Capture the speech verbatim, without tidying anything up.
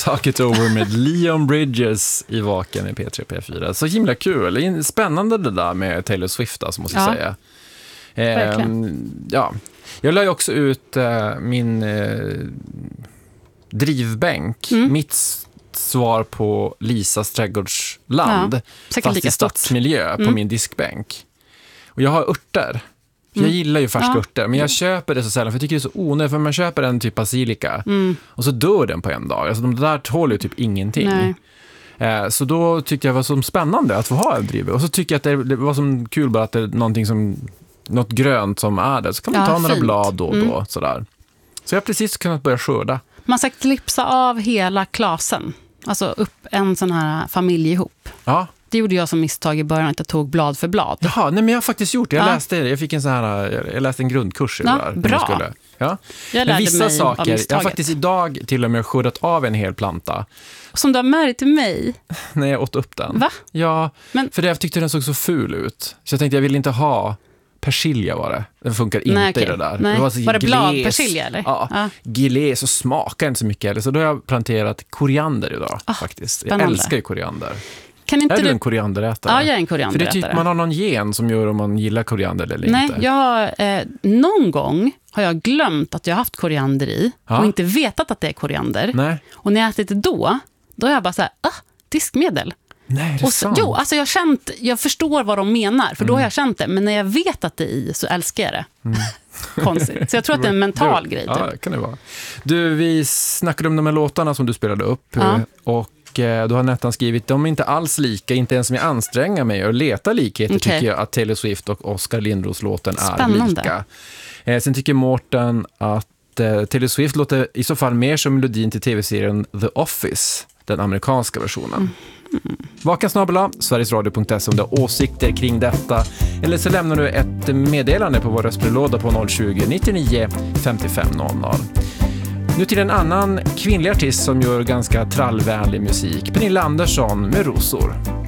Talk It Over med Leon Bridges i Vaken i P tre P fyra. Så himla kul. Spännande det där med Taylor Swift, alltså, måste jag ja. säga. Eh, ja. Jag la ju också ut eh, min eh, drivbänk. Mm. Mitt svar på Lisas trädgårdsland. Ja, fast i stadsmiljö på mm. min diskbänk. Och jag har örter. Jag mm. gillar ju färska ja. örter, men jag köper det så sällan för jag tycker det är så onödigt, för man köper en typ basilika mm. och så dör den på en dag. Alltså de där tål ju typ ingenting. Eh, så då tyckte jag det var så spännande att få ha en driv. Och så tycker jag att det, det var så kul bara att det är någonting som, något grönt som är det. Så kan man ja, ta några fint. blad då och då. Mm. Sådär. Så jag har precis kunnat börja skörda. Man ska klipsa av hela klasen. Alltså upp en sån här familj ihop. Ja. Det gjorde jag som misstag i början, att jag tog blad för blad. Jaha, nej men jag har faktiskt gjort det. Jag ja. läste det. Jag fick en sån här, jag läste en grundkurs i ja, det där. Bra. Skulle. Ja. Jag lärde vissa mig saker, av jag har faktiskt idag till och med skördat av en hel planta. Som du har märkt till mig? När jag åt upp den. Va? Ja, men... för det, jag tyckte den såg så ful ut. Så jag tänkte jag vill inte ha persilja var det. Den funkar inte nej, okay. i det där. Nej. Det var, så var det bladpersilja eller? Ja, ja. Gilles och smakar inte så mycket heller. Så då har jag planterat koriander idag ah, faktiskt. Spännande. Jag älskar ju koriander. Kan inte är du du en korianderätare? Ja, jag är en korianderätare. För det är typ man har någon gen som gör om man gillar koriander eller nej, inte. Nej, jag har, eh, någon gång har jag glömt att jag har haft koriander i ja. och inte vetat att det är koriander. Nej. Och när jag ätit det då, då är jag bara så här, ah, diskmedel. Nej, det är och så, sant. Jo, alltså jag har känt, jag förstår vad de menar, för då mm. har jag känt det. Men när jag vet att det är i så älskar jag det. Mm. Konstigt. Så jag tror att det är en mental du, grej. Ja, det kan det vara. Du, vi snackade om de här låtarna som du spelade upp. Ja. Och du har nästan skrivit, de är inte alls lika, inte ens om jag anstränger mig och letar likheter okay. tycker jag att Taylor Swift och Oskar Lindros-låten är lika. Eh, sen tycker Mårten att eh, Taylor Swift låter i så fall mer som melodin till tv-serien The Office, den amerikanska versionen. Mm. Mm. Vaken snabel-a, sverigesradio punkt se om du har åsikter kring detta. Eller så lämnar du ett meddelande på vår röstbrevlåda på noll tjugo, nittionio, femtiofem noll noll. Nu till en annan kvinnlig artist som gör ganska trallvänlig musik. Pernilla Andersson med Rosor.